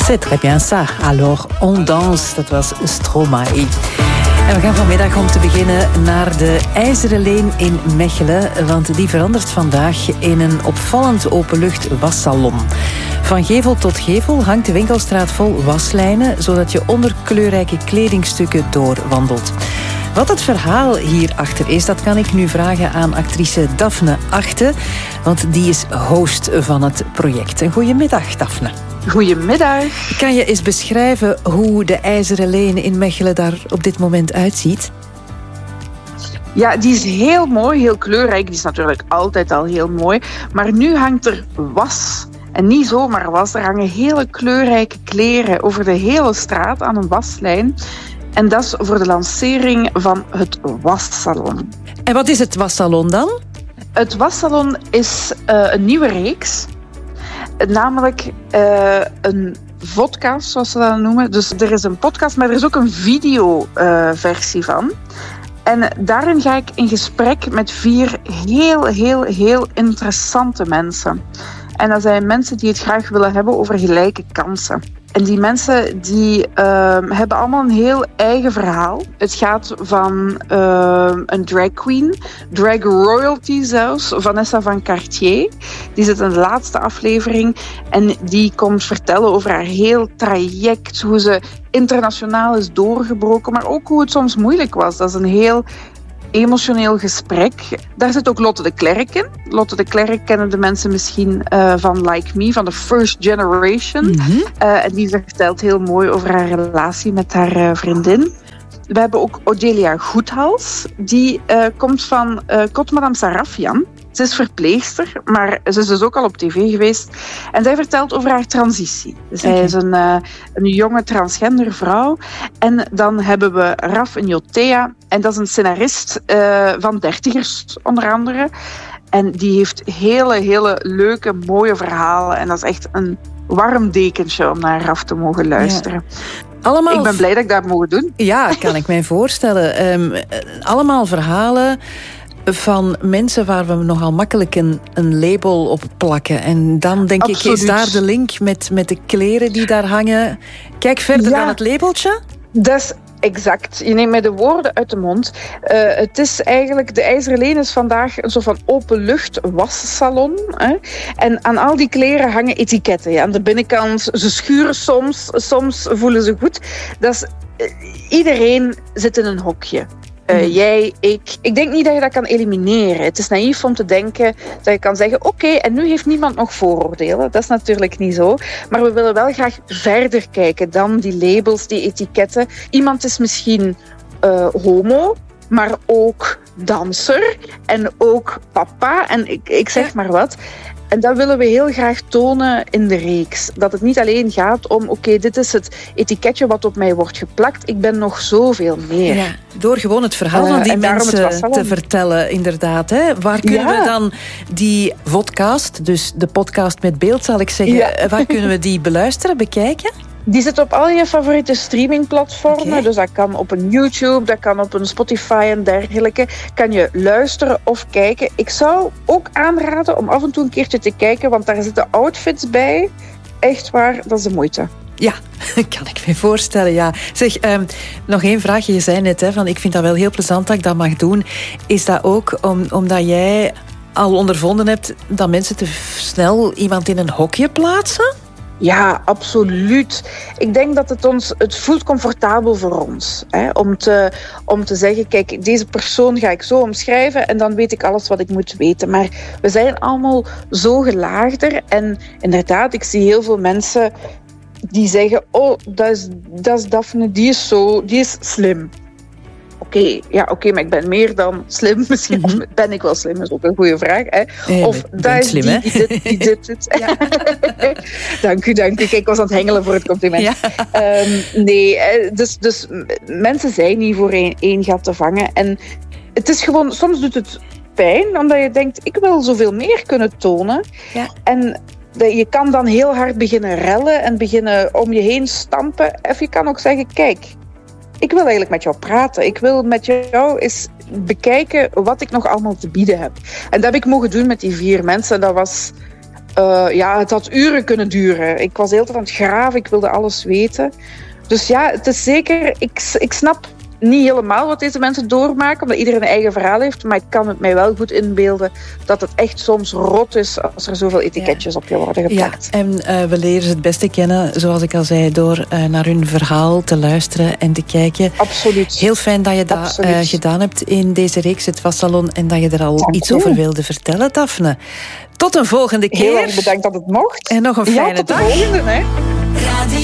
C'est très bien ça. Alors, on danse. Dat was Stromae. En we gaan vanmiddag om te beginnen naar de IJzeren Leen in Mechelen. Want die verandert vandaag in een opvallend openlucht wassalon. Van gevel tot gevel hangt de winkelstraat vol waslijnen, zodat je onder kleurrijke kledingstukken doorwandelt. Wat het verhaal hierachter is, dat kan ik nu vragen aan actrice Daphne Achte, want die is host van het project. En goedemiddag, Daphne. Goedemiddag. Kan je eens beschrijven hoe de IJzeren Leen in Mechelen daar op dit moment uitziet? Ja, die is heel mooi, heel kleurrijk. Die is natuurlijk altijd al heel mooi. Maar nu hangt er was. En niet zomaar was. Er hangen hele kleurrijke kleren over de hele straat aan een waslijn. En dat is voor de lancering van het wassalon. En wat is het wassalon dan? Het wassalon is een nieuwe reeks. Namelijk een vodcast, zoals ze dat noemen. Dus er is een podcast, maar er is ook een videoversie van. En daarin ga ik in gesprek met 4 heel interessante mensen. En dat zijn mensen die het graag willen hebben over gelijke kansen. En die mensen die hebben allemaal een heel eigen verhaal. Het gaat van een drag queen, drag royalty zelfs, Vanessa van Cartier. Die zit in de laatste aflevering en die komt vertellen over haar heel traject, hoe ze internationaal is doorgebroken, maar ook hoe het soms moeilijk was. Dat is een heel emotioneel gesprek. Daar zit ook Lotte de Klerk in. Lotte de Klerk kennen de mensen misschien van Like Me, van de First Generation. Mm-hmm. En die vertelt heel mooi over haar relatie met haar vriendin. We hebben ook Odelia Goethals. Die komt van Kot Madame Sarafian. Ze is verpleegster, maar ze is dus ook al op tv geweest. En zij vertelt over haar transitie. Zij is een jonge transgender vrouw. En dan hebben we Raf Njotea. En dat is een scenarist van 30ers, onder andere. En die heeft hele leuke, mooie verhalen. En dat is echt een warm dekentje om naar Raf te mogen luisteren. Ja. Ik ben blij dat ik dat mogen doen. Ja, kan ik mij voorstellen. Allemaal verhalen van mensen waar we nogal makkelijk een label op plakken. En dan denk ik, is daar de link met de kleren die daar hangen? Kijk verder dan het labeltje. Dat is exact. Je neemt mij de woorden uit de mond. Het is eigenlijk, de IJzeren Leen is vandaag een soort van openlucht wassalon. Hè? En aan al die kleren hangen etiketten. Ja. Aan de binnenkant, ze schuren soms voelen ze goed. Dat is, iedereen zit in een hokje. Jij, ik. Ik denk niet dat je dat kan elimineren. Het is naïef om te denken dat je kan zeggen, oké, en nu heeft niemand nog vooroordelen. Dat is natuurlijk niet zo. Maar we willen wel graag verder kijken dan die labels, die etiketten. Iemand is misschien homo, maar ook danser en ook papa en ik zeg maar wat. En dat willen we heel graag tonen in de reeks. Dat het niet alleen gaat om, oké, dit is het etiketje wat op mij wordt geplakt. Ik ben nog zoveel meer. Ja, door gewoon het verhaal van die mensen te vertellen, inderdaad. Hè? Waar kunnen we dan die vodcast, dus de podcast met beeld zal ik zeggen, waar kunnen we die beluisteren, bekijken? Die zit op al je favoriete streamingplatformen. Okay. Dus dat kan op een YouTube, dat kan op een Spotify en dergelijke. Kan je luisteren of kijken. Ik zou ook aanraden om af en toe een keertje te kijken, want daar zitten outfits bij. Echt waar, dat is de moeite. Ja, kan ik me voorstellen, ja. Zeg, nog één vraagje. Je zei net, hè, van ik vind dat wel heel plezant dat ik dat mag doen. Is dat ook omdat jij al ondervonden hebt dat mensen te snel iemand in een hokje plaatsen? Ja, absoluut. Ik denk dat het voelt comfortabel voor ons. Hè, om te zeggen, kijk, deze persoon ga ik zo omschrijven en dan weet ik alles wat ik moet weten. Maar we zijn allemaal zo gelaagder. En inderdaad, ik zie heel veel mensen die zeggen, oh, dat is Daphne, die is slim. Oké, maar ik ben meer dan slim. Misschien mm-hmm. Ben ik wel slim, dat is ook een goede vraag. Hè? Of dat is slim, die dit. Ja. Dank u. Kijk, ik was aan het hengelen voor het compliment. Ja. Dus mensen zijn niet voor één gat te vangen. En het is gewoon, soms doet het pijn, omdat je denkt, ik wil zoveel meer kunnen tonen. Ja. En je kan dan heel hard beginnen rellen en beginnen om je heen stampen. Of je kan ook zeggen, kijk, ik wil eigenlijk met jou praten. Ik wil met jou eens bekijken wat ik nog allemaal te bieden heb. En dat heb ik mogen doen met die 4 mensen. Dat was het had uren kunnen duren. Ik was de hele tijd aan het graven, ik wilde alles weten. Dus ja, het is zeker... Ik snap niet helemaal wat deze mensen doormaken, omdat iedereen een eigen verhaal heeft, maar ik kan het mij wel goed inbeelden dat het echt soms rot is als er zoveel etiketjes op je worden geplakt. Ja, en we leren ze het beste kennen, zoals ik al zei, door naar hun verhaal te luisteren en te kijken. Absoluut. Heel fijn dat je dat gedaan hebt in deze reeks, het Wassalon, en dat je er al iets over wilde vertellen, Daphne. Tot een volgende keer. Heel erg bedankt dat het mocht. En nog een fijne dag. Tot de volgende, hè.